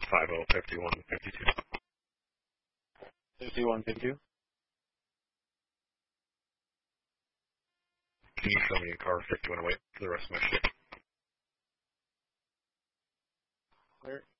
505152. 5152. Can you show me car 5108 for the rest of my shit? Clear.